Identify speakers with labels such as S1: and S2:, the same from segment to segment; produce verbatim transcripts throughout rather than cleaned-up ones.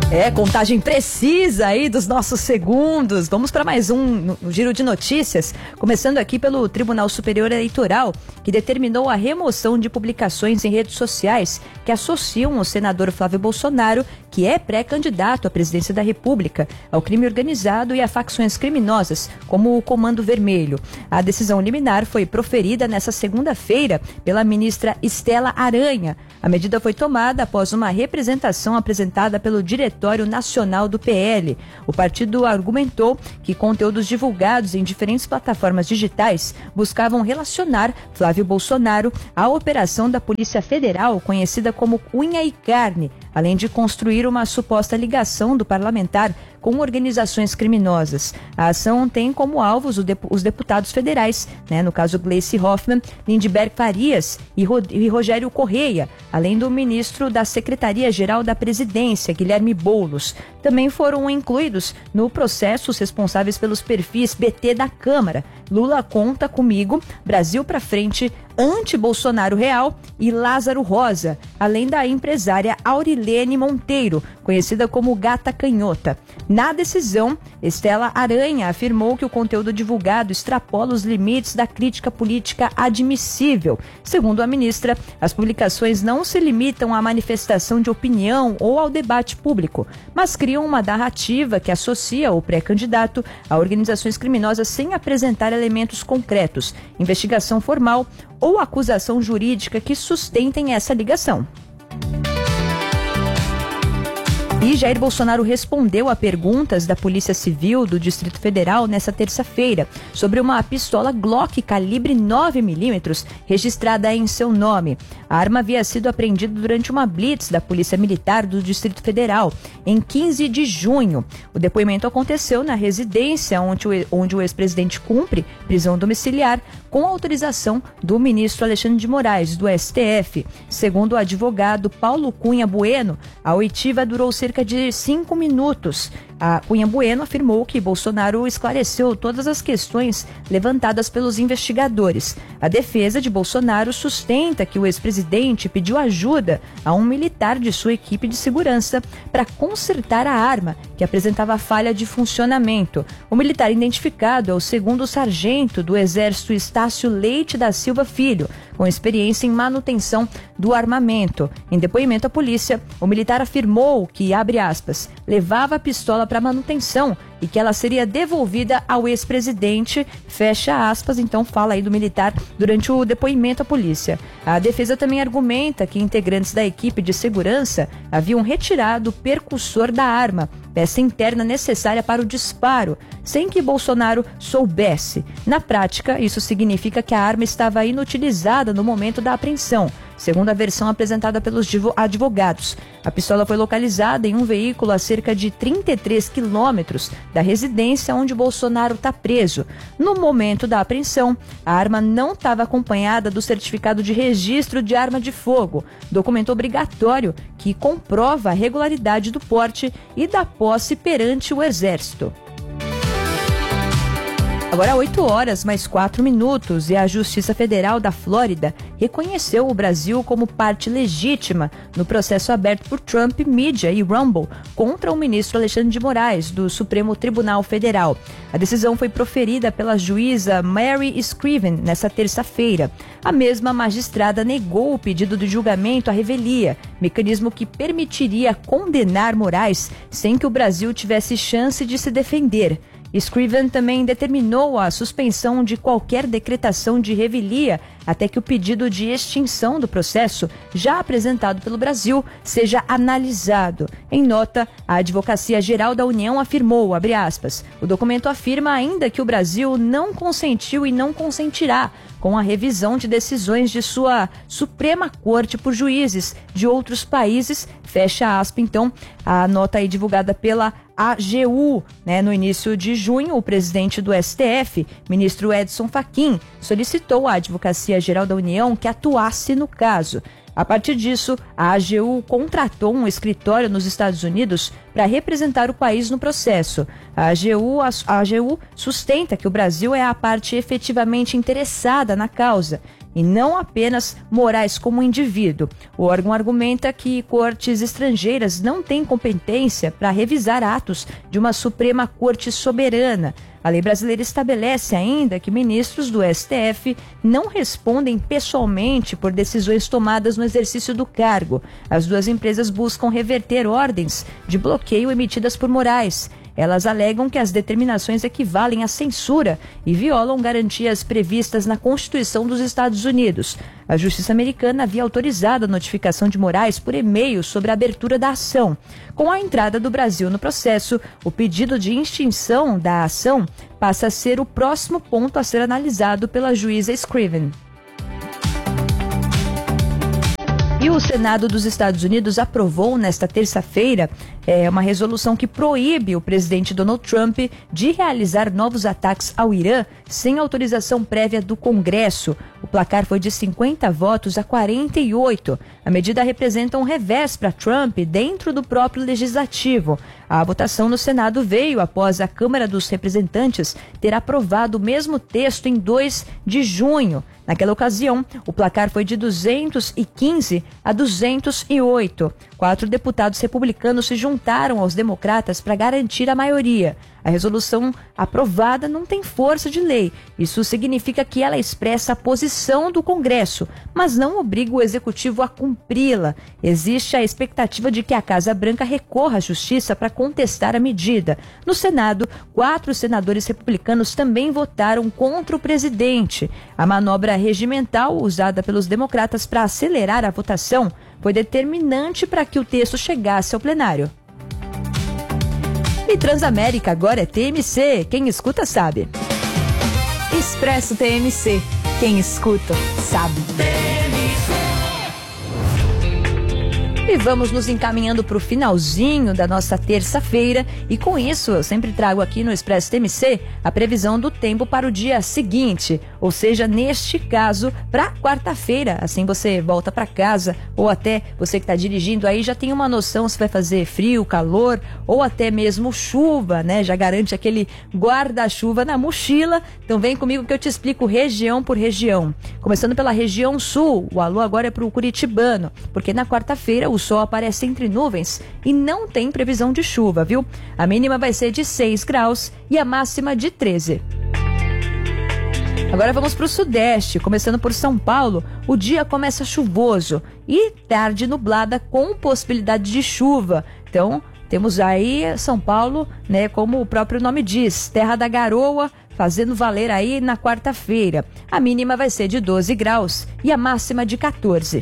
S1: É, contagem precisa aí dos nossos segundos. Vamos para mais um no, no giro de notícias, começando aqui pelo Tribunal Superior Eleitoral, que determinou a remoção de publicações em redes sociais que associam o senador Flávio Bolsonaro, que é pré-candidato à presidência da República, ao crime organizado e a facções criminosas, como o Comando Vermelho. A decisão liminar foi proferida nesta segunda-feira pela ministra Estela Aranha. A medida foi tomada após uma representação apresentada pelo Diretório Nacional do P L. O partido argumentou que conteúdos divulgados em diferentes plataformas digitais buscavam relacionar Flávio Bolsonaro à operação da Polícia Federal, conhecida como Unha e Carne, além de construir uma suposta ligação do parlamentar com organizações criminosas. A ação tem como alvos os deputados federais, né, no caso Gleice Hoffmann, Lindbergh Farias e Rogério Correia, além do ministro da Secretaria-Geral da Presidência, Guilherme Boulos. Também foram incluídos no processo os responsáveis pelos perfis B T da Câmara, Lula Conta Comigo, Brasil pra Frente, Anti-Bolsonaro Real e Lázaro Rosa, além da empresária Aurilene Monteiro, conhecida como Gata Canhota. Na decisão, Estela Aranha afirmou que o conteúdo divulgado extrapola os limites da crítica política admissível. Segundo a ministra, as publicações não se limitam à manifestação de opinião ou ao debate público, mas criam uma narrativa que associa o pré-candidato a organizações criminosas sem apresentar elementos concretos, investigação formal ou acusação jurídica que sustentem essa ligação. E Jair Bolsonaro respondeu a perguntas da Polícia Civil do Distrito Federal nesta terça-feira sobre uma pistola Glock calibre nove milímetros registrada em seu nome. A arma havia sido apreendida durante uma blitz da Polícia Militar do Distrito Federal em quinze de junho. O depoimento aconteceu na residência onde o, onde o ex-presidente cumpre prisão domiciliar com autorização do ministro Alexandre de Moraes, do S T F. Segundo o advogado Paulo Cunha Bueno, a oitiva durou cerca de cinco minutos. A Cunha Bueno afirmou que Bolsonaro esclareceu todas as questões levantadas pelos investigadores. A defesa de Bolsonaro sustenta que o ex-presidente pediu ajuda a um militar de sua equipe de segurança para consertar a arma, que apresentava falha de funcionamento. O militar identificado é o segundo sargento do Exército Estácio Leite da Silva Filho, com experiência em manutenção do armamento. Em depoimento à polícia, o militar afirmou que, abre aspas, levava a pistola para manutenção e que ela seria devolvida ao ex-presidente, fecha aspas, então fala aí do militar durante o depoimento à polícia. A defesa também argumenta que integrantes da equipe de segurança haviam retirado o percussor da arma, peça interna necessária para o disparo, sem que Bolsonaro soubesse. Na prática, isso significa que a arma estava inutilizada no momento da apreensão, segundo a versão apresentada pelos advogados. A pistola foi localizada em um veículo a cerca de trinta e três quilômetros da residência onde Bolsonaro está preso. No momento da apreensão, a arma não estava acompanhada do certificado de registro de arma de fogo, documento obrigatório que comprova a regularidade do porte e da posse perante o Exército. Agora oito horas mais quatro minutos e a Justiça Federal da Flórida reconheceu o Brasil como parte legítima no processo aberto por Trump Media e Rumble contra o ministro Alexandre de Moraes, do Supremo Tribunal Federal. A decisão foi proferida pela juíza Mary Scriven nesta terça-feira. A mesma magistrada negou o pedido de julgamento à revelia, mecanismo que permitiria condenar Moraes sem que o Brasil tivesse chance de se defender. Scriven também determinou a suspensão de qualquer decretação de revelia até que o pedido de extinção do processo, já apresentado pelo Brasil, seja analisado. Em nota, a Advocacia Geral da União afirmou, abre aspas, o documento afirma ainda que o Brasil não consentiu e não consentirá com a revisão de decisões de sua Suprema Corte por juízes de outros países, fecha aspas. Então, a nota aí divulgada pela A G U, né, no início de junho, o presidente do S T F, ministro Edson Fachin, solicitou à Advocacia Geral da União que atuasse no caso. A partir disso, a A G U contratou um escritório nos Estados Unidos para representar o país no processo. A AGU, a AGU sustenta que o Brasil é a parte efetivamente interessada na causa e não apenas Moraes como indivíduo. O órgão argumenta que cortes estrangeiras não têm competência para revisar atos de uma Suprema Corte soberana. A lei brasileira estabelece ainda que ministros do S T F não respondem pessoalmente por decisões tomadas no exercício do cargo. As duas empresas buscam reverter ordens de bloqueio emitidas por Moraes. Elas alegam que as determinações equivalem à censura e violam garantias previstas na Constituição dos Estados Unidos. A Justiça Americana havia autorizado a notificação de Moraes por e-mail sobre a abertura da ação. Com a entrada do Brasil no processo, o pedido de extinção da ação passa a ser o próximo ponto a ser analisado pela juíza Scriven. E o Senado dos Estados Unidos aprovou nesta terça-feira é, uma resolução que proíbe o presidente Donald Trump de realizar novos ataques ao Irã sem autorização prévia do Congresso. O placar foi de cinquenta votos a quarenta e oito. A medida representa um revés para Trump dentro do próprio legislativo. A votação no Senado veio após a Câmara dos Representantes ter aprovado o mesmo texto em dois de junho. Naquela ocasião, o placar foi de duzentos e quinze a duzentos e oito. Quatro deputados republicanos se juntaram aos democratas para garantir a maioria. A resolução aprovada não tem força de lei. Isso significa que ela expressa a posição do Congresso, mas não obriga o Executivo a cumpri-la. Existe a expectativa de que a Casa Branca recorra à Justiça para contestar a medida. No Senado, quatro senadores republicanos também votaram contra o presidente. A manobra regimental usada pelos democratas para acelerar a votação foi determinante para que o texto chegasse ao plenário. E Transamérica agora é T M C, quem escuta sabe.
S2: Expresso T M C, quem escuta sabe.
S1: E vamos nos encaminhando para o finalzinho da nossa terça-feira e com isso eu sempre trago aqui no Expresso T M C a previsão do tempo para o dia seguinte, ou seja, neste caso, para quarta-feira. Assim você volta para casa ou até você que está dirigindo aí já tem uma noção se vai fazer frio, calor ou até mesmo chuva, né? Já garante aquele guarda-chuva na mochila. Então vem comigo que eu te explico região por região. Começando pela região sul, o alô agora é para o curitibano, porque na quarta-feira o sol aparece entre nuvens e não tem previsão de chuva, viu? A mínima vai ser de seis graus e a máxima de treze. Agora vamos para o sudeste, começando por São Paulo. O dia começa chuvoso e tarde nublada com possibilidade de chuva. Então, temos aí São Paulo, né, como o próprio nome diz, terra da garoa, fazendo valer aí na quarta-feira. A mínima vai ser de doze graus e a máxima de quatorze.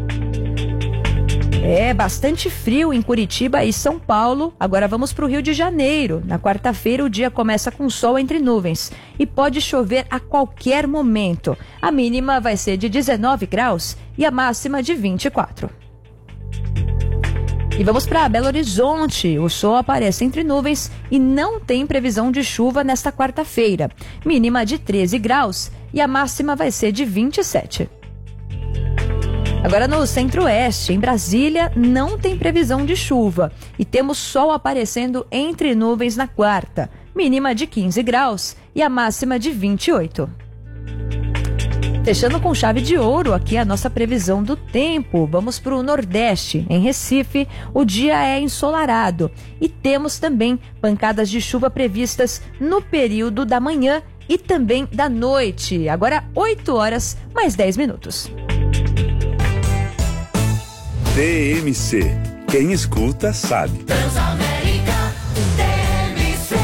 S1: É bastante frio em Curitiba e São Paulo. Agora vamos para o Rio de Janeiro. Na quarta-feira o dia começa com sol entre nuvens e pode chover a qualquer momento. A mínima vai ser de dezenove graus e a máxima de vinte e quatro. E vamos para Belo Horizonte. O sol aparece entre nuvens e não tem previsão de chuva nesta quarta-feira. Mínima de treze graus e a máxima vai ser de vinte e sete. Agora no centro-oeste, em Brasília, não tem previsão de chuva e temos sol aparecendo entre nuvens na quarta. Mínima de quinze graus e a máxima de vinte e oito. Fechando com chave de ouro aqui a nossa previsão do tempo. Vamos para o Nordeste. Em Recife, o dia é ensolarado e temos também pancadas de chuva previstas no período da manhã e também da noite. Agora oito horas mais dez minutos.
S3: T M C. Quem escuta sabe.
S4: Transamérica T M C.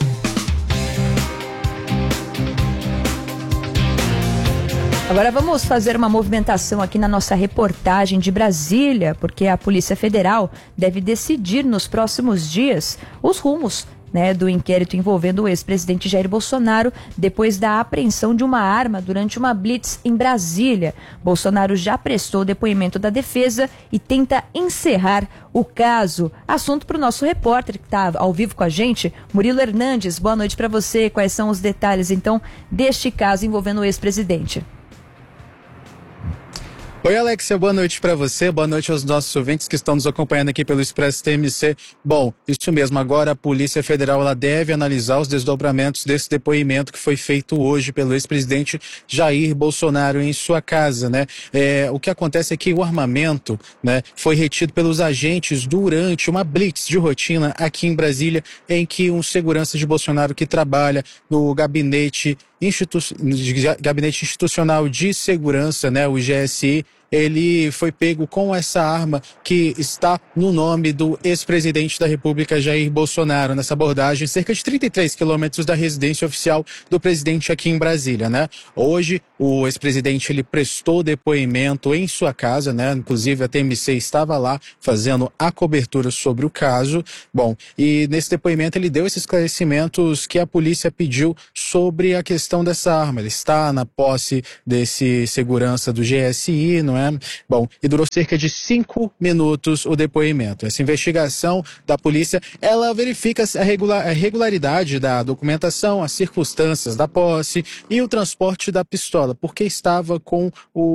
S1: Agora vamos fazer uma movimentação aqui na nossa reportagem de Brasília, porque a Polícia Federal deve decidir nos próximos dias os rumos, né, do inquérito envolvendo o ex-presidente Jair Bolsonaro depois da apreensão de uma arma durante uma blitz em Brasília. Bolsonaro já prestou depoimento da defesa e tenta encerrar o caso. Assunto para o nosso repórter que está ao vivo com a gente, Murilo Hernandes. Boa noite para você. Quais são os detalhes, então, deste caso envolvendo o ex-presidente?
S5: Oi, Alexia, boa noite para você, boa noite aos nossos ouvintes que estão nos acompanhando aqui pelo Expresso T M C. Bom, isso mesmo, agora a Polícia Federal ela deve analisar os desdobramentos desse depoimento que foi feito hoje pelo ex-presidente Jair Bolsonaro em sua casa, né? É, o que acontece é que o armamento, né, foi retido pelos agentes durante uma blitz de rotina aqui em Brasília, em que um segurança de Bolsonaro que trabalha no gabinete Institu... Gabinete Institucional de Segurança, né, o G S I, ele foi pego com essa arma que está no nome do ex-presidente da República, Jair Bolsonaro, nessa abordagem, cerca de trinta e três quilômetros da residência oficial do presidente aqui em Brasília, né? Hoje, o ex-presidente, ele prestou depoimento em sua casa, né? Inclusive, a T M C estava lá fazendo a cobertura sobre o caso. Bom, e nesse depoimento ele deu esses esclarecimentos que a polícia pediu sobre a questão dessa arma. Ele está na posse desse segurança do G S I, não é? Bom, e durou cerca de cinco minutos o depoimento. Essa investigação da polícia, ela verifica a, regular, a regularidade da documentação, as circunstâncias da posse e o transporte da pistola, porque estava com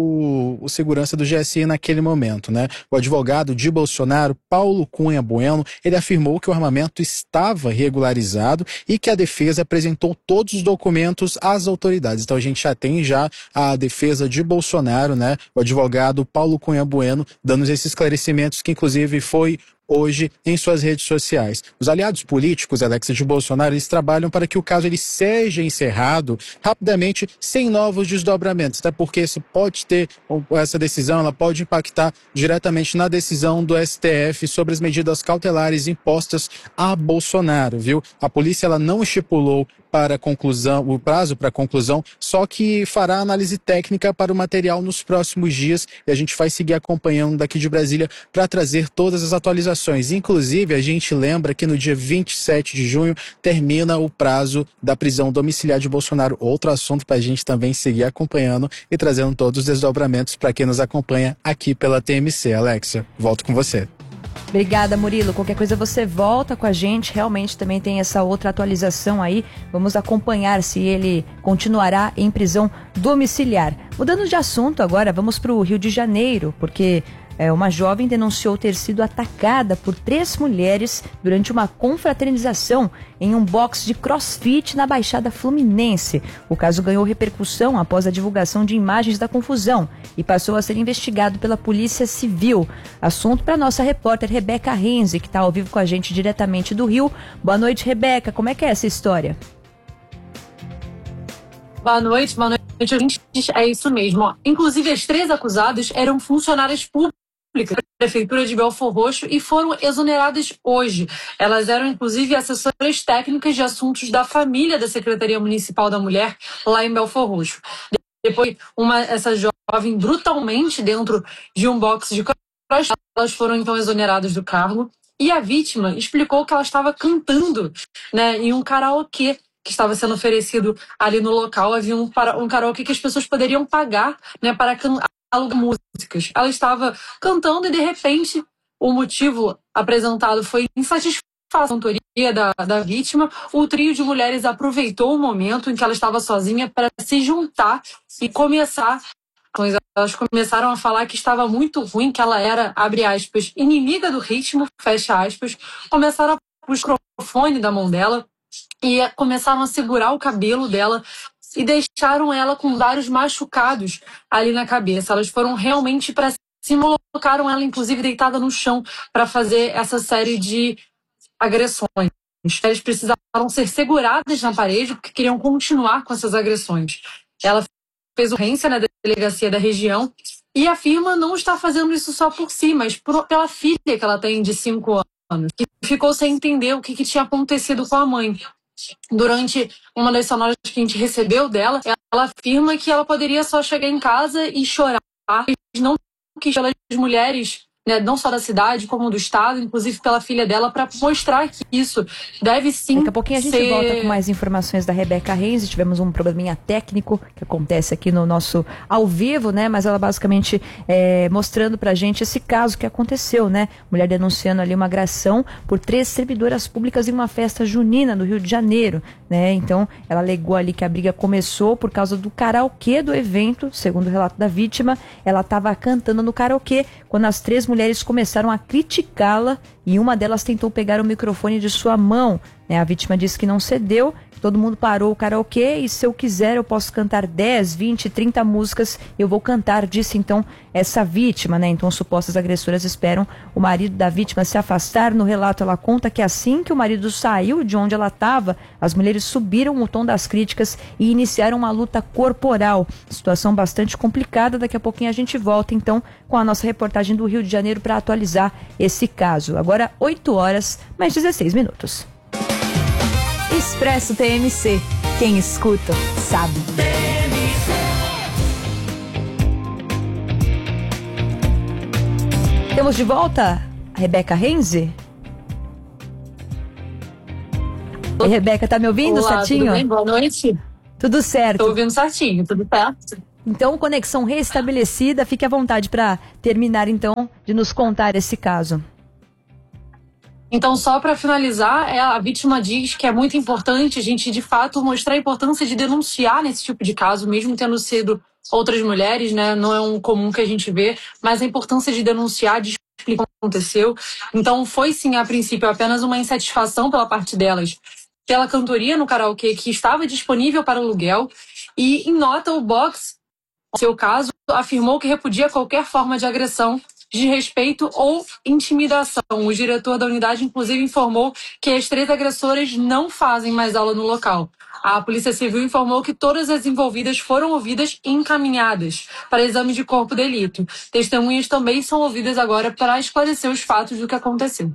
S5: o, o segurança do G S I naquele momento, né? O advogado de Bolsonaro, Paulo Cunha Bueno, ele afirmou que o armamento estava regularizado e que a defesa apresentou todos os documentos às autoridades. Então a gente já tem já a defesa de Bolsonaro, né? O advogado Paulo Cunha Bueno, dando esses esclarecimentos que inclusive foi hoje em suas redes sociais. Os aliados políticos, Alexia, de Bolsonaro, eles trabalham para que o caso ele seja encerrado rapidamente, sem novos desdobramentos, até porque isso pode ter, essa decisão, ela pode impactar diretamente na decisão do S T F sobre as medidas cautelares impostas a Bolsonaro, viu? A polícia, ela não estipulou para a conclusão, o prazo para a conclusão, só que fará análise técnica para o material nos próximos dias e a gente vai seguir acompanhando daqui de Brasília para trazer todas as atualizações. Inclusive, a gente lembra que no dia vinte e sete de junho termina o prazo da prisão domiciliar de Bolsonaro. Outro assunto para a gente também seguir acompanhando e trazendo todos os desdobramentos para quem nos acompanha aqui pela T M C. Alexia, volto com você.
S1: Obrigada, Murilo. Qualquer coisa você volta com a gente. Realmente também tem essa outra atualização aí. Vamos acompanhar se ele continuará em prisão domiciliar. Mudando de assunto agora, vamos para o Rio de Janeiro, porque é, uma jovem denunciou ter sido atacada por três mulheres durante uma confraternização em um box de crossfit na Baixada Fluminense. O caso ganhou repercussão após a divulgação de imagens da confusão e passou a ser investigado pela Polícia Civil. Assunto para nossa repórter Rebeca Renzi, que está ao vivo com a gente diretamente do Rio. Boa noite, Rebeca. Como é que é essa história?
S6: Boa noite, boa noite. É isso mesmo. Ó. Inclusive, as três acusadas eram funcionárias públicas da Prefeitura de Belfor Roxo e foram exoneradas hoje. Elas eram, inclusive, assessoras técnicas de assuntos da família da Secretaria Municipal da Mulher, lá em Belfor Roxo. Depois, uma, essa jovem brutalmente dentro de um box de crossfit, elas foram, então, exoneradas do cargo. E a vítima explicou que ela estava cantando, né, em um karaokê que estava sendo oferecido ali no local. Havia um, um karaokê que as pessoas poderiam pagar, né, para cantar músicas. Ela estava cantando e, de repente, o motivo apresentado foi insatisfação com a autoria da, da vítima. O trio de mulheres aproveitou o momento em que ela estava sozinha para se juntar e começar. Elas começaram a falar que estava muito ruim, que ela era, abre aspas, inimiga do ritmo, fecha aspas. Começaram a puxar o microfone da mão dela e começaram a segurar o cabelo dela e deixaram ela com vários machucados ali na cabeça. Elas foram realmente para cima, colocaram ela, inclusive, deitada no chão para fazer essa série de agressões. Elas precisaram ser seguradas na parede porque queriam continuar com essas agressões. Ela fez urgência na delegacia da região e afirma não estar fazendo isso só por si, mas por, pela filha que ela tem de cinco anos, que ficou sem entender o que, que tinha acontecido com a mãe. Durante uma das sonoras que a gente recebeu dela, ela afirma que ela poderia só chegar em casa e chorar, mas não quis as mulheres né, não só da cidade, como do estado, inclusive pela filha dela, para mostrar que isso deve sim.
S1: Daqui a pouquinho a gente
S6: ser...
S1: volta com mais informações da Rebeca Renzi. Tivemos um probleminha técnico que acontece aqui no nosso ao vivo, né? Mas ela basicamente é, mostrando pra gente esse caso que aconteceu, né? Mulher denunciando ali uma agressão por três servidoras públicas em uma festa junina no Rio de Janeiro, né? Então, ela alegou ali que a briga começou por causa do karaokê do evento. Segundo o relato da vítima, ela estava cantando no karaokê quando as três mulheres começaram a criticá-la e uma delas tentou pegar o microfone de sua mão, né? A vítima disse que não cedeu, todo mundo parou o karaokê e se eu quiser eu posso cantar dez, vinte, trinta músicas, eu vou cantar, disse então essa vítima, né? Então supostas agressoras esperam o marido da vítima se afastar. No relato ela conta que assim que o marido saiu de onde ela estava, as mulheres subiram o tom das críticas e iniciaram uma luta corporal. Situação bastante complicada, daqui a pouquinho a gente volta então com a nossa reportagem do Rio de Janeiro para atualizar esse caso. Agora oito horas, mais dezesseis minutos.
S2: Expresso T M C. Quem escuta, sabe.
S1: Temos de volta a Rebeca Renzi. Oi, Rebeca, tá me ouvindo?
S6: Olá,
S1: certinho?
S6: Tudo bem? Boa noite.
S1: Tudo certo.
S6: Tô ouvindo certinho, tudo certo.
S1: Então, conexão restabelecida. Fique à vontade para terminar, então, de nos contar esse caso.
S6: Então, só para finalizar, a vítima diz que é muito importante a gente, de fato, mostrar a importância de denunciar nesse tipo de caso, mesmo tendo sido outras mulheres, né? Não é um comum que a gente vê, mas a importância de denunciar, de explicar o que aconteceu. Então, foi sim, a princípio, apenas uma insatisfação pela parte delas pela cantoria no karaokê que estava disponível para aluguel. E, em nota, o Box, no seu caso, afirmou que repudia qualquer forma de agressão, desrespeito ou intimidação. O diretor da unidade, inclusive, informou que as três agressoras não fazem mais aula no local. A Polícia Civil informou que todas as envolvidas foram ouvidas e encaminhadas para exame de corpo de delito. Testemunhas também são ouvidas agora para esclarecer os fatos do que aconteceu.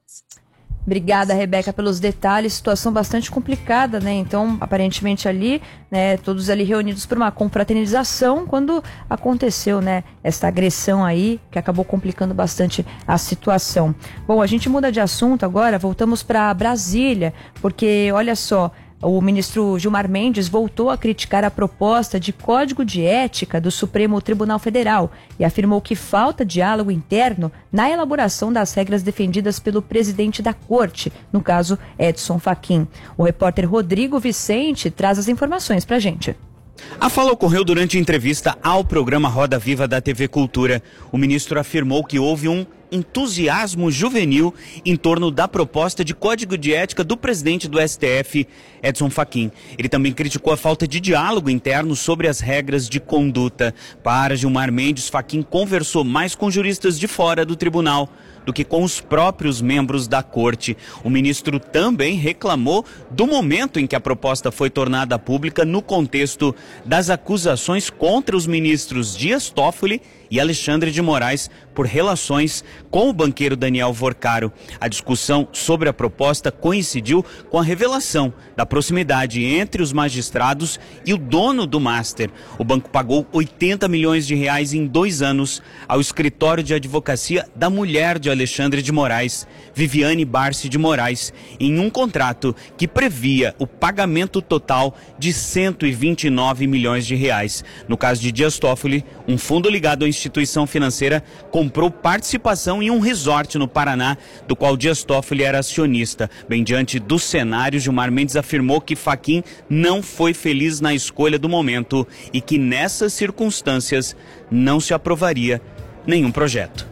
S1: Obrigada, Rebeca, pelos detalhes. Situação bastante complicada, né? Então, aparentemente ali, né, todos ali reunidos por uma confraternização quando aconteceu, né, essa agressão aí que acabou complicando bastante a situação. Bom, a gente muda de assunto agora, voltamos para Brasília, porque olha só, o ministro Gilmar Mendes voltou a criticar a proposta de Código de Ética do Supremo Tribunal Federal e afirmou que falta diálogo interno na elaboração das regras defendidas pelo presidente da Corte, no caso Edson Fachin. O repórter Rodrigo Vicente traz as informações pra gente.
S7: A fala ocorreu durante entrevista ao programa Roda Viva da T V Cultura. O ministro afirmou que houve um entusiasmo juvenil em torno da proposta de Código de Ética do presidente do S T F, Edson Fachin. Ele também criticou a falta de diálogo interno sobre as regras de conduta. Para Gilmar Mendes, Fachin conversou mais com juristas de fora do tribunal do que com os próprios membros da corte. O ministro também reclamou do momento em que a proposta foi tornada pública no contexto das acusações contra os ministros Dias Toffoli e Alexandre de Moraes por relações com o banqueiro Daniel Vorcaro. A discussão sobre a proposta coincidiu com a revelação da proximidade entre os magistrados e o dono do Master. O banco pagou oitenta milhões de reais em dois anos ao escritório de advocacia da mulher de Alexandre de Moraes, Viviane Barsi de Moraes, em um contrato que previa o pagamento total de cento e vinte e nove milhões de reais. No caso de Dias Toffoli, um fundo ligado à instituição financeira comprou participação em um resort no Paraná, do qual Dias Toffoli era acionista. Bem diante do cenário, Gilmar Mendes afirmou que Fachin não foi feliz na escolha do momento e que nessas circunstâncias não se aprovaria nenhum projeto.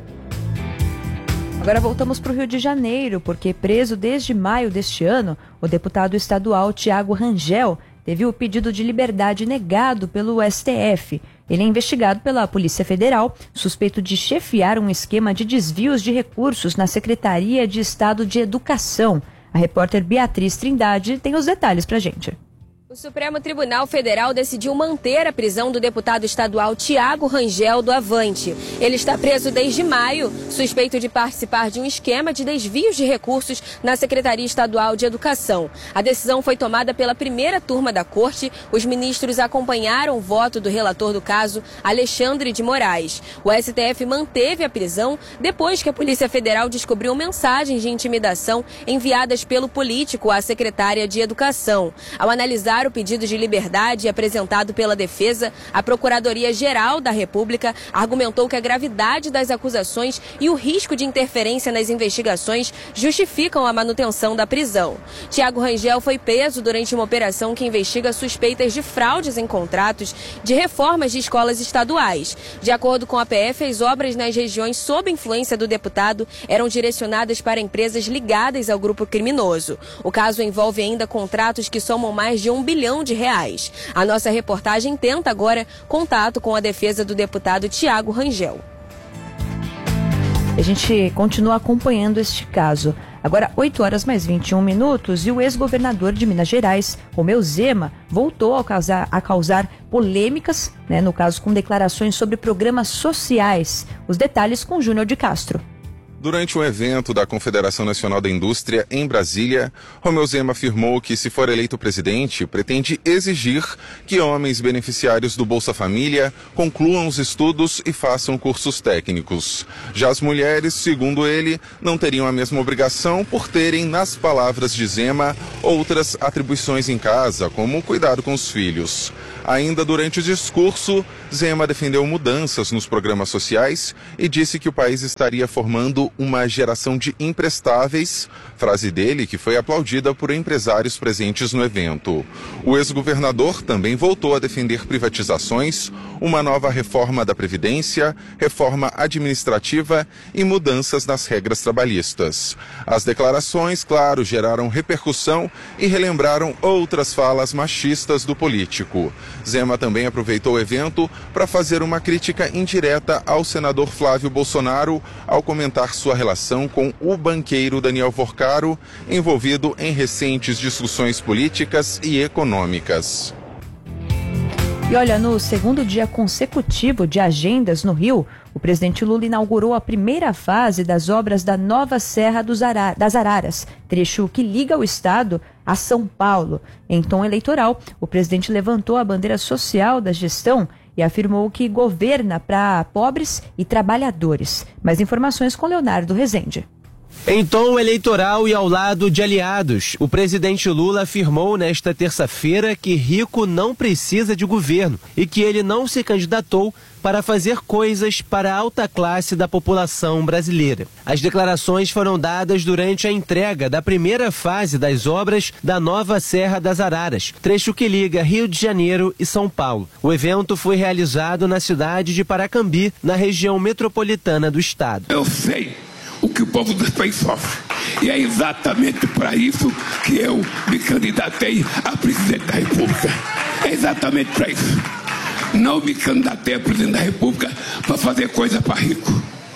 S1: Agora voltamos para o Rio de Janeiro, porque preso desde maio deste ano, o deputado estadual Tiago Rangel teve o pedido de liberdade negado pelo S T F. Ele é investigado pela Polícia Federal, suspeito de chefiar um esquema de desvios de recursos na Secretaria de Estado de Educação. A repórter Beatriz Trindade tem os detalhes para a gente.
S8: O O Supremo Tribunal Federal decidiu manter a prisão do deputado estadual Tiago Rangel do Avante. Ele está preso desde maio, suspeito de participar de um esquema de desvios de recursos na Secretaria Estadual de Educação. A decisão foi tomada pela primeira turma da Corte. Os ministros acompanharam o voto do relator do caso, Alexandre de Moraes. O S T F manteve a prisão depois que a Polícia Federal descobriu mensagens de intimidação enviadas pelo político à secretária de Educação. Ao analisar o pedido de liberdade apresentado pela defesa, a Procuradoria-Geral da República argumentou que a gravidade das acusações e o risco de interferência nas investigações justificam a manutenção da prisão. Tiago Rangel foi preso durante uma operação que investiga suspeitas de fraudes em contratos de reformas de escolas estaduais. De acordo com a P F, as obras nas regiões sob influência do deputado eram direcionadas para empresas ligadas ao grupo criminoso. O caso envolve ainda contratos que somam mais de um bilhão de reais. A nossa reportagem tenta agora contato com a defesa do deputado Tiago Rangel.
S1: A gente continua acompanhando este caso. Agora, oito horas mais vinte e um minutos, e o ex-governador de Minas Gerais, Romeu Zema, voltou a causar, a causar polêmicas, né, no caso com declarações sobre programas sociais. Os detalhes com Júnior de Castro.
S9: Durante um evento da Confederação Nacional da Indústria em Brasília, Romeu Zema afirmou que, se for eleito presidente, pretende exigir que homens beneficiários do Bolsa Família concluam os estudos e façam cursos técnicos. Já as mulheres, segundo ele, não teriam a mesma obrigação por terem, nas palavras de Zema, outras atribuições em casa, como cuidado com os filhos. Ainda durante o discurso, Zema defendeu mudanças nos programas sociais e disse que o país estaria formando uma geração de imprestáveis, frase dele que foi aplaudida por empresários presentes no evento. O ex-governador também voltou a defender privatizações, uma nova reforma da Previdência, reforma administrativa e mudanças nas regras trabalhistas. As declarações, claro, geraram repercussão e relembraram outras falas machistas do político. Zema também aproveitou o evento para fazer uma crítica indireta ao senador Flávio Bolsonaro ao comentar sua relação com o banqueiro Daniel Vorcaro, envolvido em recentes discussões políticas e econômicas.
S1: E olha, no segundo dia consecutivo de agendas no Rio, o presidente Lula inaugurou a primeira fase das obras da nova Serra dos Ara- das Araras, trecho que liga o estado a São Paulo. Em tom eleitoral, o presidente levantou a bandeira social da gestão e afirmou que governa para pobres e trabalhadores. Mais informações com Leonardo Rezende.
S10: Em tom eleitoral e ao lado de aliados, o presidente Lula afirmou nesta terça-feira que rico não precisa de governo e que ele não se candidatou para fazer coisas para a alta classe da população brasileira. As declarações foram dadas durante a entrega da primeira fase das obras da nova Serra das Araras, trecho que liga Rio de Janeiro e São Paulo. O evento foi realizado na cidade de Paracambi, na região metropolitana do estado.
S11: Eu sei o que o povo do país sofre. E é exatamente para isso que eu me candidatei a presidente da República. É exatamente para isso. Não me candidatei a presidente da República para fazer coisa para rico.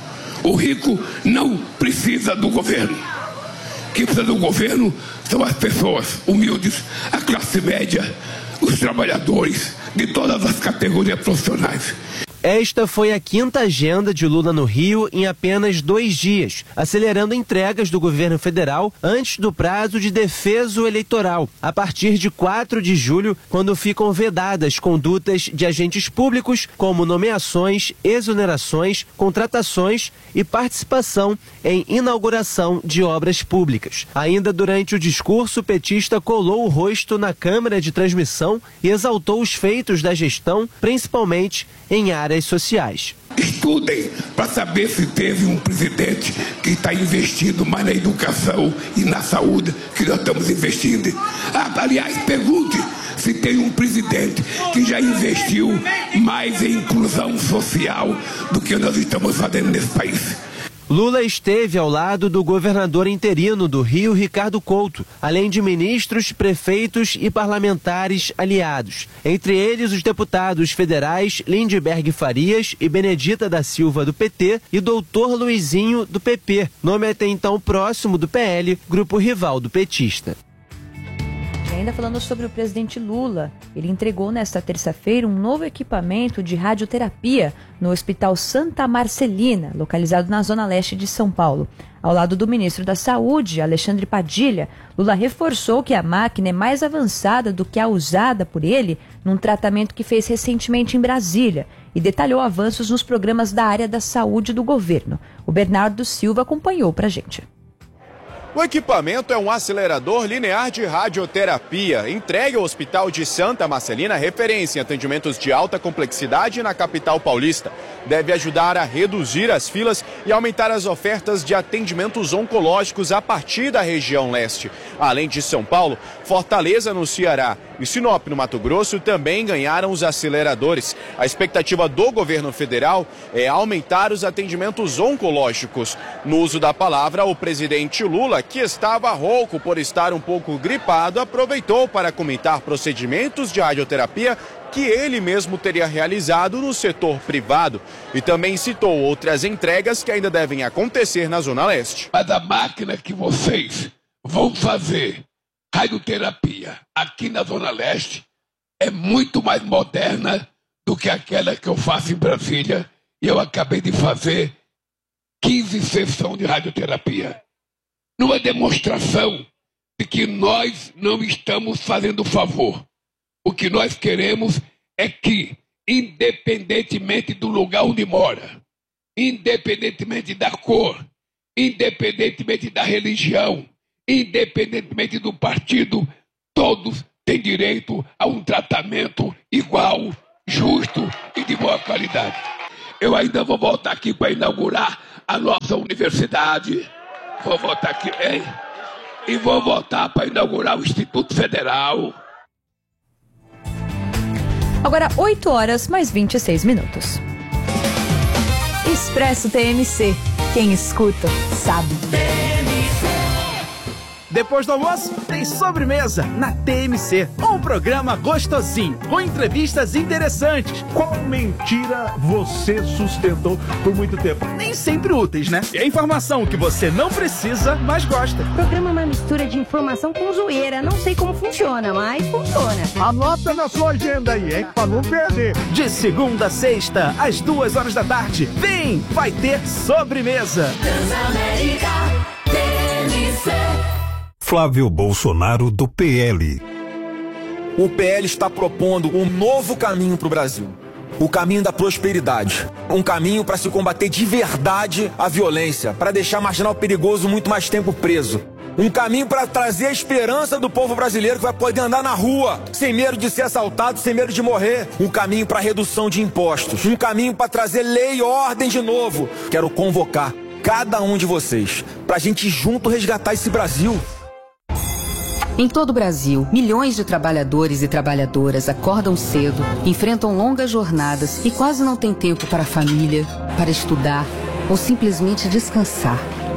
S11: O rico não precisa do governo. Quem precisa do governo são as pessoas humildes, a classe média, os trabalhadores de todas as categorias profissionais.
S10: Esta foi a quinta agenda de Lula no Rio em apenas dois dias, acelerando entregas do governo federal antes do prazo de defeso eleitoral, a partir de quatro de julho, quando ficam vedadas condutas de agentes públicos, como nomeações, exonerações, contratações e participação em inauguração de obras públicas. Ainda durante o discurso, o petista colou o rosto na câmera de transmissão e exaltou os feitos da gestão, principalmente em áreas sociais.
S11: Estudem para saber se teve um presidente que está investindo mais na educação e na saúde que nós estamos investindo. Ah, aliás, pergunte se tem um presidente que já investiu mais em inclusão social do que nós estamos fazendo nesse país.
S10: Lula esteve ao lado do governador interino do Rio, Ricardo Couto, além de ministros, prefeitos e parlamentares aliados. Entre eles, os deputados federais Lindbergh Farias e Benedita da Silva, do P T, e doutor Luizinho, do P P, nome até então próximo do P L, grupo rival do petista.
S1: Ainda ainda falando sobre o presidente Lula. Ele entregou nesta terça-feira um novo equipamento de radioterapia no Hospital Santa Marcelina, localizado na zona leste de São Paulo. Ao lado do ministro da Saúde, Alexandre Padilha, Lula reforçou que a máquina é mais avançada do que a usada por ele num tratamento que fez recentemente em Brasília e detalhou avanços nos programas da área da saúde do governo. O Bernardo Silva acompanhou pra gente.
S12: O equipamento é um acelerador linear de radioterapia, entregue ao Hospital de Santa Marcelina, referência em atendimentos de alta complexidade na capital paulista. Deve ajudar a reduzir as filas e aumentar as ofertas de atendimentos oncológicos a partir da região leste. Além de São Paulo, Fortaleza, no Ceará, e Sinop, no Mato Grosso, também ganharam os aceleradores. A expectativa do governo federal é aumentar os atendimentos oncológicos. No uso da palavra, o presidente Lula, que estava rouco por estar um pouco gripado, aproveitou para comentar procedimentos de radioterapia que ele mesmo teria realizado no setor privado e também citou outras entregas que ainda devem acontecer na Zona Leste.
S11: Mas a máquina que vocês vão fazer radioterapia aqui na Zona Leste é muito mais moderna do que aquela que eu faço em Brasília, e eu acabei de fazer quinze sessões de radioterapia. Numa demonstração de que nós não estamos fazendo favor. O que nós queremos é que, independentemente do lugar onde mora, independentemente da cor, independentemente da religião, independentemente do partido, todos têm direito a um tratamento igual, justo e de boa qualidade. Eu ainda vou voltar aqui para inaugurar a nossa universidade. Vou voltar aqui, hein? E vou voltar para inaugurar o Instituto Federal.
S1: Agora, oito horas mais vinte e seis minutos.
S2: Expresso T M C. Quem escuta, sabe.
S13: Depois do almoço, tem sobremesa na T M C. Um programa gostosinho, com entrevistas interessantes.
S14: Qual mentira você sustentou por muito tempo?
S13: Nem sempre úteis, né? E a informação que você não precisa, mas gosta.
S15: O programa é uma mistura de informação com zoeira. Não sei como funciona, mas funciona.
S14: Anota na sua agenda aí, hein? Pra não perder.
S13: De segunda a sexta, às duas horas da tarde. Vem, vai ter sobremesa.
S4: Transamérica T M C.
S16: Flávio Bolsonaro, do P L.
S17: O P L está propondo um novo caminho para o Brasil. O caminho da prosperidade. Um caminho para se combater de verdade a violência, para deixar marginal perigoso muito mais tempo preso. Um caminho para trazer a esperança do povo brasileiro que vai poder andar na rua, sem medo de ser assaltado, sem medo de morrer. Um caminho para redução de impostos. Um caminho para trazer lei e ordem de novo. Quero convocar cada um de vocês para a gente junto resgatar esse Brasil.
S18: Em todo o Brasil, milhões de trabalhadores e trabalhadoras acordam cedo, enfrentam longas jornadas e quase não têm tempo para a família, para estudar ou simplesmente descansar.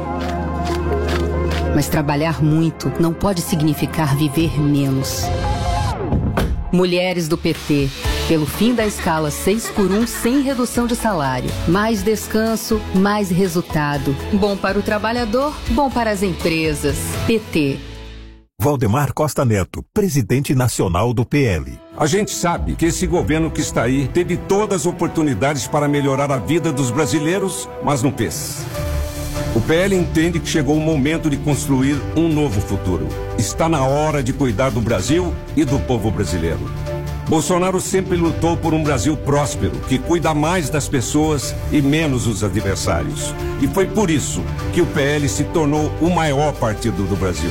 S18: Mas trabalhar muito não pode significar viver menos. Mulheres do P T, pelo fim da escala seis por um sem redução de salário. Mais descanso, mais resultado. Bom para o trabalhador, bom para as empresas. P T.
S16: Valdemar Costa Neto, presidente nacional do P L.
S19: A gente sabe que esse governo que está aí teve todas as oportunidades para melhorar a vida dos brasileiros, mas não fez. O P L entende que chegou o momento de construir um novo futuro. Está na hora de cuidar do Brasil e do povo brasileiro. Bolsonaro sempre lutou por um Brasil próspero, que cuida mais das pessoas e menos dos adversários. E foi por isso que o P L se tornou o maior partido do Brasil.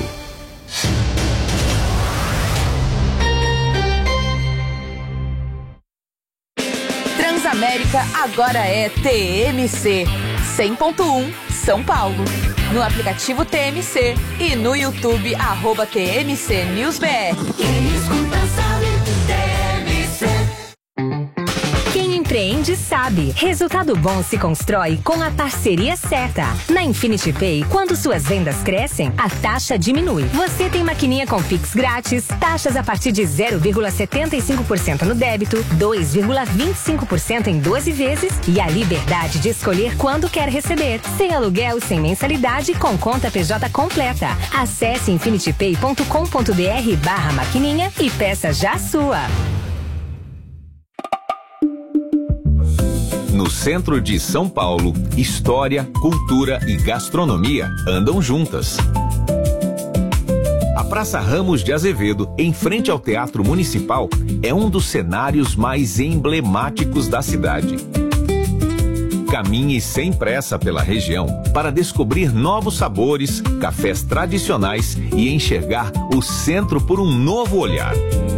S2: Transamérica agora é T M C cem ponto um São Paulo. No aplicativo T M C e no YouTube, arroba T M C News B R.
S4: Quem escuta sabe, T M C.
S1: Quem empreende
S20: responde sabe. Resultado bom se constrói com a parceria certa. Na Infinity Pay, quando suas vendas crescem, a taxa diminui. Você tem maquininha com Pix grátis, taxas a partir de zero vírgula setenta e cinco por cento no débito, dois vírgula vinte e cinco por cento em doze vezes e a liberdade de escolher quando quer receber. Sem aluguel e sem mensalidade, com conta P J completa. Acesse infinitypay ponto com ponto br barra maquininha e peça já a sua.
S21: No centro de São Paulo, história, cultura e gastronomia andam juntas. A Praça Ramos de Azevedo, em frente ao Teatro Municipal, é um dos cenários mais emblemáticos da cidade. Caminhe sem pressa pela região para descobrir novos sabores, cafés tradicionais e enxergar o centro por um novo olhar.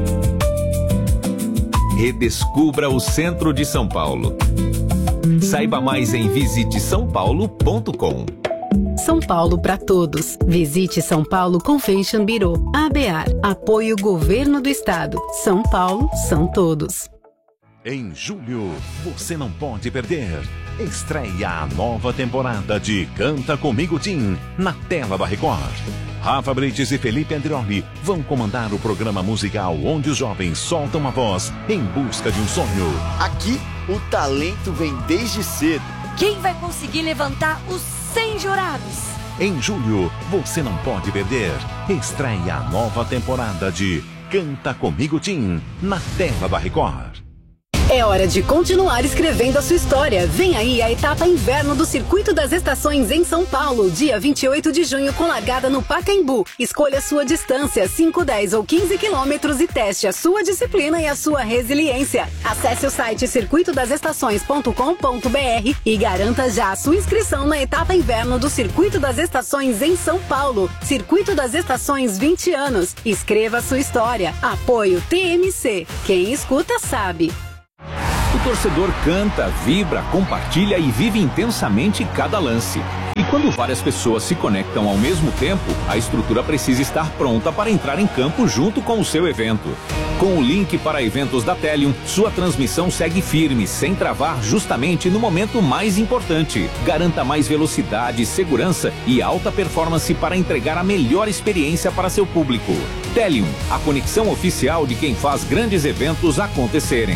S21: Redescubra o centro de São Paulo. Saiba mais em visite são paulo ponto com.
S22: São Paulo para todos. Visite São Paulo Convention Bureau. A B A R. Apoio Governo do Estado. São Paulo são todos.
S23: Em julho, você não pode perder. Estreia a nova temporada de Canta Comigo Tim, na tela da Record. Rafa Brites e Felipe Andrioli vão comandar o programa musical onde os jovens soltam a voz em busca de um sonho.
S24: Aqui, o talento vem desde cedo.
S25: Quem vai conseguir levantar os cem jurados?
S23: Em julho, você não pode perder. Estreia a nova temporada de Canta Comigo Tim, na tela da Record.
S22: É hora de continuar escrevendo a sua história. Vem aí a etapa inverno do Circuito das Estações em São Paulo, dia vinte e oito de junho, com largada no Pacaembu. Escolha sua distância, cinco, dez ou quinze quilômetros e teste a sua disciplina e a sua resiliência. Acesse o site circuito das estações ponto com ponto br e garanta já a sua inscrição na etapa inverno do Circuito das Estações em São Paulo. Circuito das Estações, vinte anos. Escreva a sua história. Apoio T M C. Quem escuta sabe.
S21: O torcedor canta, vibra, compartilha e vive intensamente cada lance. E quando várias pessoas se conectam ao mesmo tempo, a estrutura precisa estar pronta para entrar em campo junto com o seu evento. Com o link para eventos da Telium, sua transmissão segue firme, sem travar, justamente no momento mais importante. Garanta mais velocidade, segurança e alta performance para entregar a melhor experiência para seu público. Telium, a conexão oficial de quem faz grandes eventos acontecerem.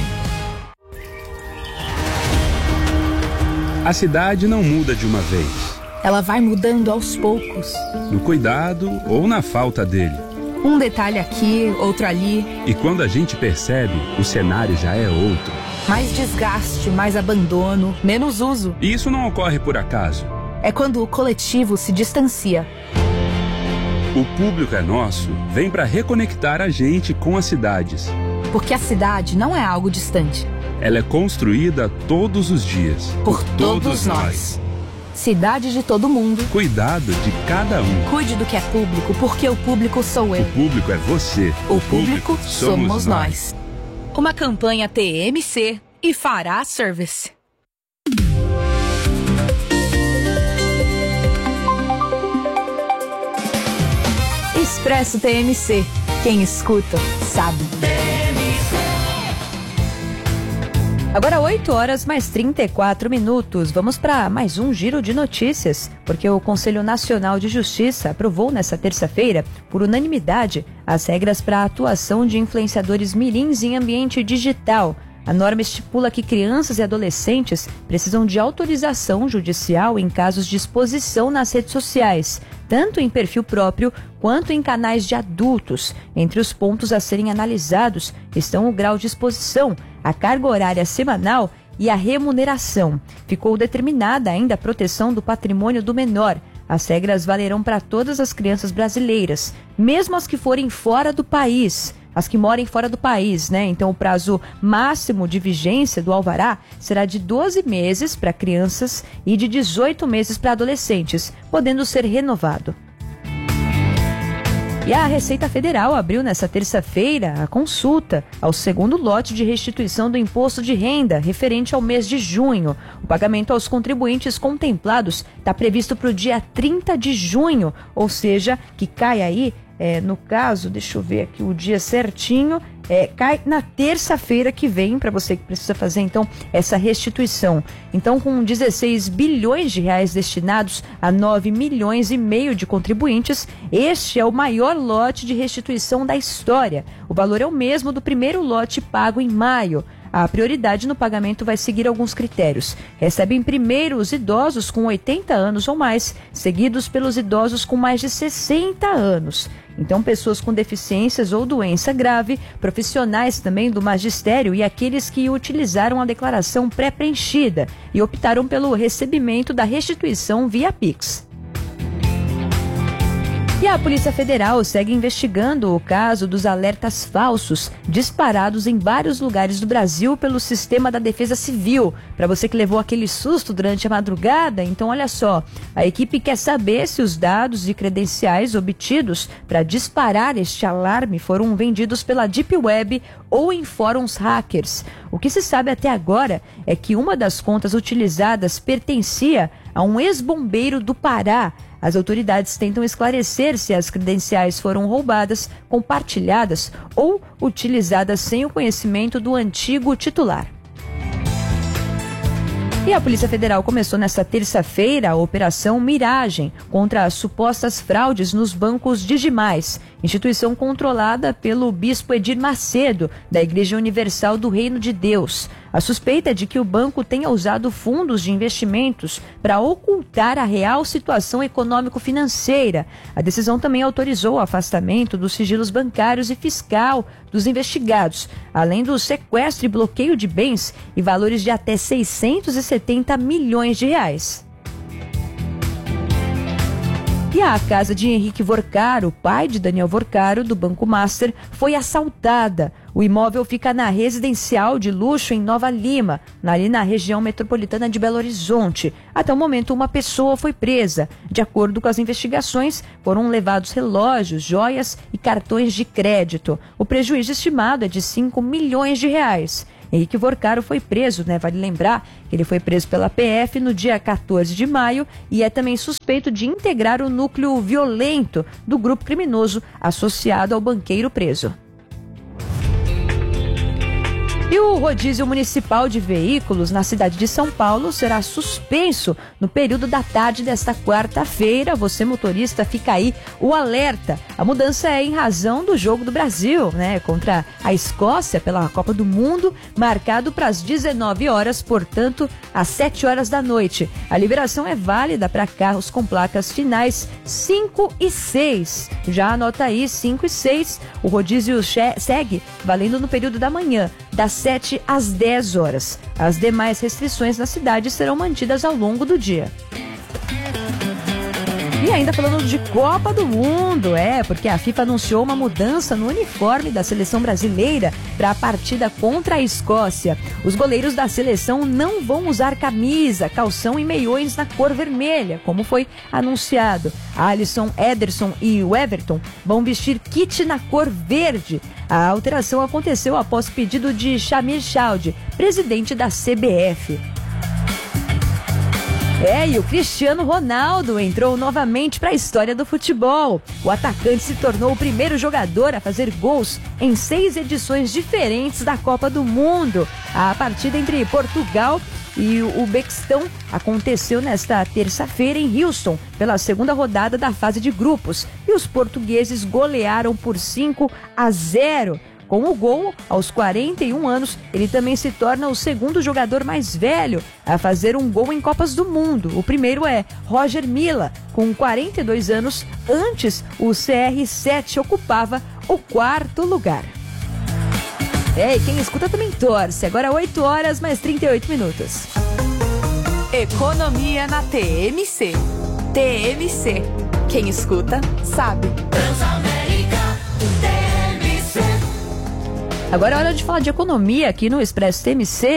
S26: A cidade não muda de uma vez.
S27: Ela vai mudando aos poucos.
S26: No cuidado ou na falta dele.
S27: Um detalhe aqui, outro ali.
S26: E quando a gente percebe, o cenário já é outro.
S27: Mais desgaste, mais abandono, menos uso.
S26: E isso não ocorre por acaso.
S27: É quando o coletivo se distancia.
S26: O público é nosso, vem para reconectar a gente com as cidades.
S27: Porque a cidade não é algo distante.
S26: Ela é construída todos os dias.
S27: Por, por todos, todos nós. nós. Cidade de todo mundo.
S26: Cuidado de cada um.
S27: Cuide do que é público, porque o público sou eu.
S26: O público é você.
S27: O, o público, público somos, somos nós.
S2: Uma campanha T M C e Fará Service.
S1: Expresso T M C. Quem escuta, sabe. Agora oito horas mais trinta e quatro minutos. Vamos para mais um giro de notícias, porque o Conselho Nacional de Justiça aprovou nesta terça-feira, por unanimidade, as regras para a atuação de influenciadores mirins em ambiente digital. A norma estipula que crianças e adolescentes precisam de autorização judicial em casos de exposição nas redes sociais, tanto em perfil próprio quanto em canais de adultos. Entre os pontos a serem analisados estão o grau de exposição, a carga horária semanal e a remuneração. Ficou determinada ainda a proteção do patrimônio do menor. As regras valerão para todas as crianças brasileiras, mesmo as que forem fora do país. As que morem fora do país, né? Então, o prazo máximo de vigência do alvará será de doze meses para crianças e de dezoito meses para adolescentes, podendo ser renovado. E a Receita Federal abriu nesta terça-feira a consulta ao segundo lote de restituição do imposto de renda referente ao mês de junho. O pagamento aos contribuintes contemplados está previsto para o dia trinta de junho, ou seja, que cai aí, é, no caso, deixa eu ver aqui o dia certinho, é, cai na terça-feira que vem, para você que precisa fazer, então, essa restituição. Então, com dezesseis bilhões de reais destinados a nove milhões e meio de contribuintes, este é o maior lote de restituição da história. O valor é o mesmo do primeiro lote pago em maio. A prioridade no pagamento vai seguir alguns critérios. Recebem primeiro os idosos com oitenta anos ou mais, seguidos pelos idosos com mais de sessenta anos. Então, pessoas com deficiências ou doença grave, profissionais também do magistério e aqueles que utilizaram a declaração pré-preenchida e optaram pelo recebimento da restituição via Pix. E a Polícia Federal segue investigando o caso dos alertas falsos disparados em vários lugares do Brasil pelo Sistema da Defesa Civil. Para você que levou aquele susto durante a madrugada, então olha só, a equipe quer saber se os dados e credenciais obtidos para disparar este alarme foram vendidos pela Deep Web ou em fóruns hackers. O que se sabe até agora é que uma das contas utilizadas pertencia a um ex-bombeiro do Pará. As autoridades tentam esclarecer se as credenciais foram roubadas, compartilhadas ou utilizadas sem o conhecimento do antigo titular. E a Polícia Federal começou nesta terça-feira a Operação Miragem contra as supostas fraudes nos bancos Digimais, instituição controlada pelo bispo Edir Macedo, da Igreja Universal do Reino de Deus. A suspeita é de que o banco tenha usado fundos de investimentos para ocultar a real situação econômico-financeira. A decisão também autorizou o afastamento dos sigilos bancários e fiscal dos investigados, além do sequestro e bloqueio de bens e valores de até seiscentos e setenta milhões de reais. E a casa de Henrique Vorcaro, pai de Daniel Vorcaro, do Banco Master, foi assaltada. O imóvel fica na residencial de luxo em Nova Lima, ali na região metropolitana de Belo Horizonte. Até o momento, uma pessoa foi presa. De acordo com as investigações, foram levados relógios, joias e cartões de crédito. O prejuízo estimado é de cinco milhões de reais. Henrique Vorcaro foi preso, né? Vale lembrar que ele foi preso pela P F no dia quatorze de maio e é também suspeito de integrar o núcleo violento do grupo criminoso associado ao banqueiro preso. E o rodízio municipal de veículos na cidade de São Paulo será suspenso no período da tarde desta quarta-feira. Você, motorista, fica aí o alerta. A mudança é em razão do jogo do Brasil, né, contra a Escócia pela Copa do Mundo, marcado para as dezenove horas, portanto, às sete horas da noite. A liberação é válida para carros com placas finais cinco e seis. Já anota aí, cinco e seis. O rodízio segue valendo no período da manhã, das sete às dez horas. As demais restrições na cidade serão mantidas ao longo do dia. E ainda falando de Copa do Mundo, é, porque a FIFA anunciou uma mudança no uniforme da seleção brasileira para a partida contra a Escócia. Os goleiros da seleção não vão usar camisa, calção e meiões na cor vermelha, como foi anunciado. Alisson, Ederson e o Everton vão vestir kit na cor verde. A alteração aconteceu após pedido de Shamir Chowdhury, presidente da C B F. É, e o Cristiano Ronaldo entrou novamente para a história do futebol. O atacante se tornou o primeiro jogador a fazer gols em seis edições diferentes da Copa do Mundo. A partida entre Portugal e o Uzbequistão aconteceu nesta terça-feira em Houston, pela segunda rodada da fase de grupos. E os portugueses golearam por cinco a zero. Com o gol, aos quarenta e um anos, ele também se torna o segundo jogador mais velho a fazer um gol em Copas do Mundo. O primeiro é Roger Milla, com quarenta e dois anos. Antes, o C R sete ocupava o quarto lugar. É, e quem escuta também torce. Agora oito horas mais trinta e oito minutos.
S2: Economia na T M C. T M C. Quem escuta, sabe.
S4: Transamérica, T M C.
S1: Agora é hora de falar de economia aqui no Expresso T M C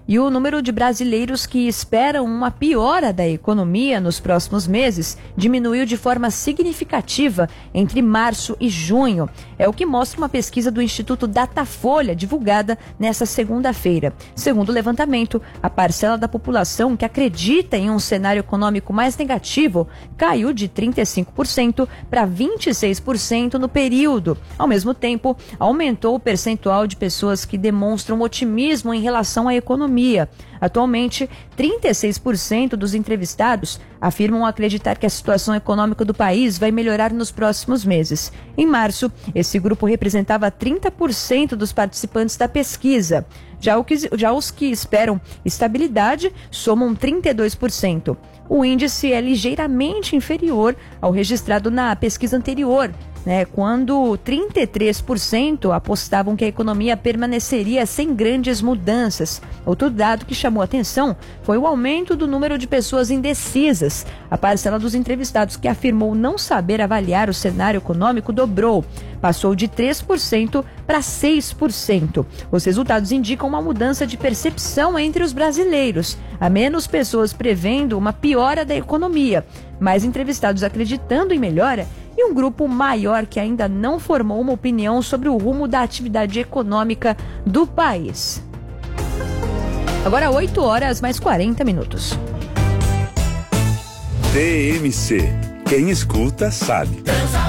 S1: E o número de brasileiros que esperam uma piora da economia nos próximos meses diminuiu de forma significativa entre março e junho. É o que mostra uma pesquisa do Instituto Datafolha, divulgada nesta segunda-feira. Segundo o levantamento, a parcela da população que acredita em um cenário econômico mais negativo caiu de trinta e cinco por cento para vinte e seis por cento no período. Ao mesmo tempo, aumentou o percentual de pessoas que demonstram otimismo em relação à economia. Atualmente, trinta e seis por cento dos entrevistados afirmam acreditar que a situação econômica do país vai melhorar nos próximos meses. Em março, esse grupo representava trinta por cento dos participantes da pesquisa. Já, o que, já os que esperam estabilidade somam trinta e dois por cento. O índice é ligeiramente inferior ao registrado na pesquisa anterior, né, quando trinta e três por cento apostavam que a economia permaneceria sem grandes mudanças. Outro dado que chamou atenção foi o aumento do número de pessoas indecisas. A parcela dos entrevistados que afirmou não saber avaliar o cenário econômico dobrou. Passou de três por cento para seis por cento. Os resultados indicam uma mudança de percepção entre os brasileiros. Há menos pessoas prevendo uma piora da economia, mais entrevistados acreditando em melhora e um grupo maior que ainda não formou uma opinião sobre o rumo da atividade econômica do país. Agora oito horas mais quarenta minutos.
S3: T M C. Quem escuta sabe.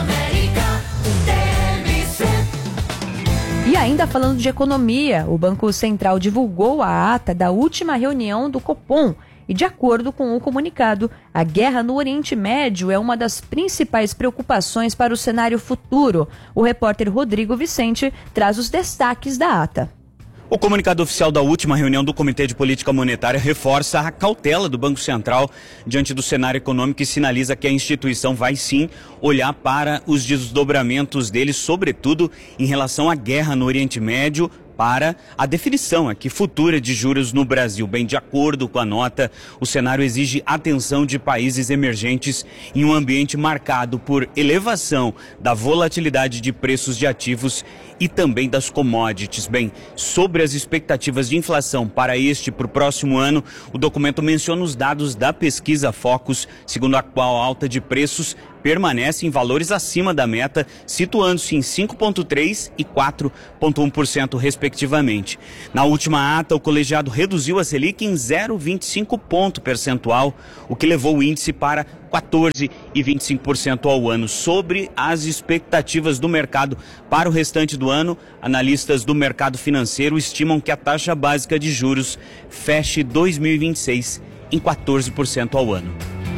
S1: E ainda falando de economia, o Banco Central divulgou a ata da última reunião do Copom. E de acordo com o comunicado, a guerra no Oriente Médio é uma das principais preocupações para o cenário futuro. O repórter Rodrigo Vicente traz os destaques da ata.
S5: O comunicado oficial da última reunião do Comitê de Política Monetária reforça a cautela do Banco Central diante do cenário econômico e sinaliza que a instituição vai sim olhar para os desdobramentos dele, sobretudo em relação à guerra no Oriente Médio, para a definição aqui futura de juros no Brasil. Bem, de acordo com a nota, o cenário exige atenção de países emergentes em um ambiente marcado por elevação da volatilidade de preços de ativos e também das commodities. Bem, sobre as expectativas de inflação para este e para o próximo ano, o documento menciona os dados da pesquisa Focus, segundo a qual a alta de preços permanece em valores acima da meta, situando-se em cinco vírgula três por cento e quatro vírgula um por cento, respectivamente. Na última ata, o colegiado reduziu a Selic em zero vírgula vinte e cinco ponto percentual, o que levou o índice para quatorze vírgula vinte e cinco por cento ao ano. Sobre as expectativas do mercado para o restante do ano, analistas do mercado financeiro estimam que a taxa básica de juros feche dois mil e vinte e seis em quatorze por cento ao ano.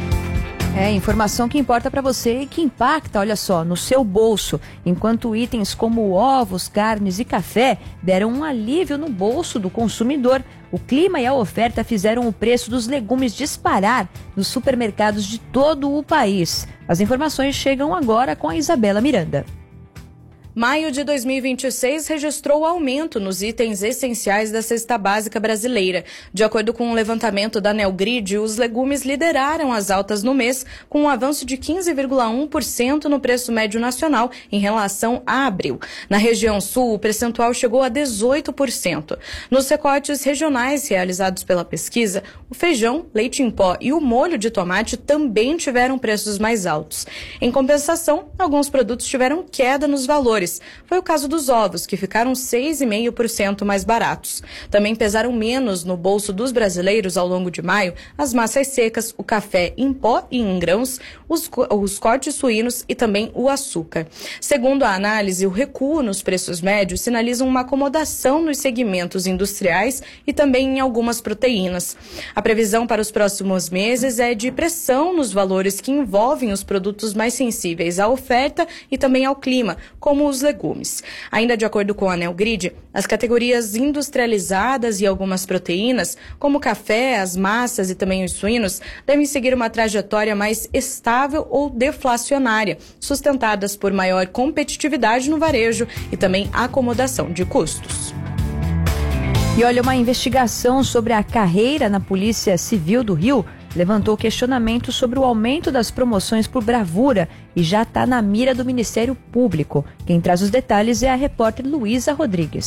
S1: É, informação que importa para você e que impacta, olha só, no seu bolso. Enquanto itens como ovos, carnes e café deram um alívio no bolso do consumidor, o clima e a oferta fizeram o preço dos legumes disparar nos supermercados de todo o país. As informações chegam agora com a Isabela Miranda.
S6: Maio de dois mil e vinte e seis registrou aumento nos itens essenciais da cesta básica brasileira. De acordo com um levantamento da Neogrid, os legumes lideraram as altas no mês, com um avanço de quinze vírgula um por cento no preço médio nacional em relação a abril. Na região sul, o percentual chegou a dezoito por cento. Nos recortes regionais realizados pela pesquisa, o feijão, leite em pó e o molho de tomate também tiveram preços mais altos. Em compensação, alguns produtos tiveram queda nos valores. Foi o caso dos ovos, que ficaram seis vírgula cinco por cento mais baratos. Também pesaram menos no bolso dos brasileiros ao longo de maio as massas secas, o café em pó e em grãos, os, os cortes suínos e também o açúcar. Segundo a análise, o recuo nos preços médios sinaliza uma acomodação nos segmentos industriais e também em algumas proteínas. A previsão para os próximos meses é de pressão nos valores que envolvem os produtos mais sensíveis à oferta e também ao clima, como os legumes. Ainda de acordo com a Neogrid, as categorias industrializadas e algumas proteínas, como o café, as massas e também os suínos, devem seguir uma trajetória mais estável ou deflacionária, sustentadas por maior competitividade no varejo e também acomodação de custos.
S1: E olha, uma investigação sobre a carreira na Polícia Civil do Rio levantou questionamento sobre o aumento das promoções por bravura e já está na mira do Ministério Público. Quem traz os detalhes é a repórter Luísa Rodrigues.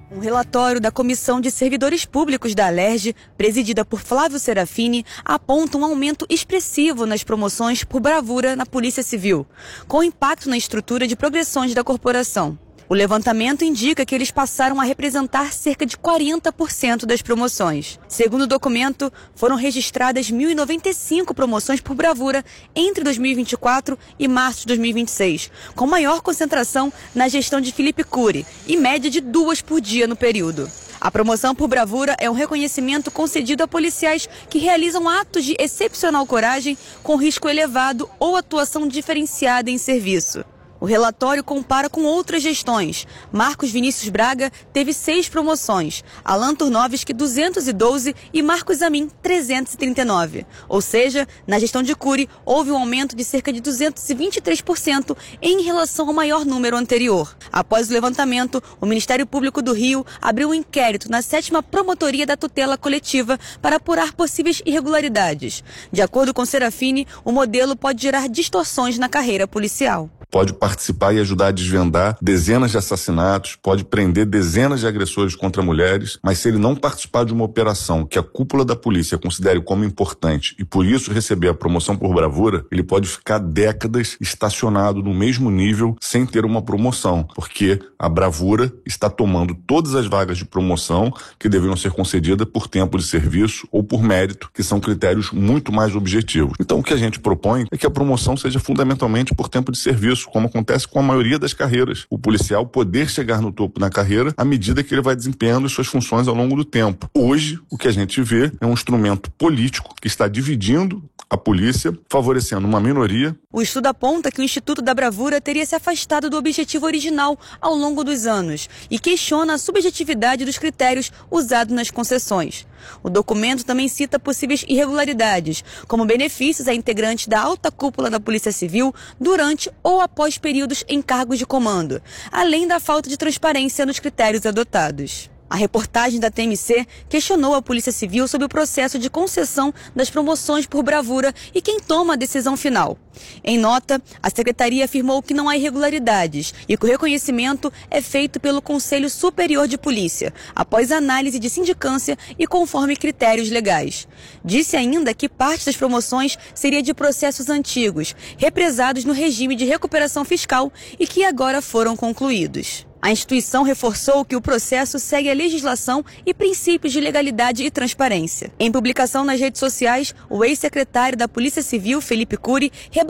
S7: Um relatório da Comissão de Servidores Públicos da Alerj, presidida por Flávio Serafini, aponta um aumento expressivo nas promoções por bravura na Polícia Civil, com impacto na estrutura de progressões da corporação. O levantamento indica que eles passaram a representar cerca de quarenta por cento das promoções. Segundo o documento, foram registradas mil e noventa e cinco promoções por bravura entre dois mil e vinte e quatro e março de dois mil e vinte e seis, com maior concentração na gestão de Felipe Cury, e média de duas por dia no período. A promoção por bravura é um reconhecimento concedido a policiais que realizam atos de excepcional coragem com risco elevado ou atuação diferenciada em serviço. O relatório compara com outras gestões. Marcos Vinícius Braga teve seis promoções, Alan Turnovski duzentos e doze e Marcos Amin trezentos e trinta e nove. Ou seja, na gestão de Cury houve um aumento de cerca de duzentos e vinte e três por cento em relação ao maior número anterior. Após o levantamento, o Ministério Público do Rio abriu um inquérito na sétima Promotoria da Tutela Coletiva para apurar possíveis irregularidades. De acordo com Serafini, o modelo pode gerar distorções na carreira policial.
S8: Pode participar e ajudar a desvendar dezenas de assassinatos, pode prender dezenas de agressores contra mulheres, mas se ele não participar de uma operação que a cúpula da polícia considere como importante e por isso receber a promoção por bravura, ele pode ficar décadas estacionado no mesmo nível sem ter uma promoção, porque a bravura está tomando todas as vagas de promoção que deveriam ser concedidas por tempo de serviço ou por mérito, que são critérios muito mais objetivos. Então o que a gente propõe é que a promoção seja fundamentalmente por tempo de serviço, como acontece com a maioria das carreiras. O policial poder chegar no topo na carreira à medida que ele vai desempenhando suas funções ao longo do tempo. Hoje, o que a gente vê é um instrumento político que está dividindo a polícia, favorecendo uma minoria.
S7: O estudo aponta que o Instituto da Bravura teria se afastado do objetivo original ao longo dos anos e questiona a subjetividade dos critérios usados nas concessões. O documento também cita possíveis irregularidades, como benefícios a integrantes da alta cúpula da Polícia Civil durante ou após períodos em cargos de comando, além da falta de transparência nos critérios adotados. A reportagem da T M C questionou a Polícia Civil sobre o processo de concessão das promoções por bravura e quem toma a decisão final. Em nota, a Secretaria afirmou que não há irregularidades e que o reconhecimento é feito pelo Conselho Superior de Polícia, após análise de sindicância e conforme critérios legais. Disse ainda que parte das promoções seria de processos antigos, represados no regime de recuperação fiscal e que agora foram concluídos. A instituição reforçou que o processo segue a legislação e princípios de legalidade e transparência. Em publicação nas redes sociais, o ex-secretário da Polícia Civil, Felipe Cury,